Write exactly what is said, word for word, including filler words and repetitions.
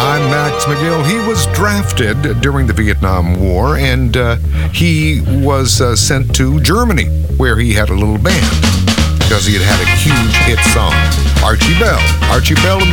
I'm Max McGill. He was drafted during the Vietnam War, and uh, he was uh, sent to Germany, where he had a little band because he had had a huge hit song. Archie Bell. Archie Bell and the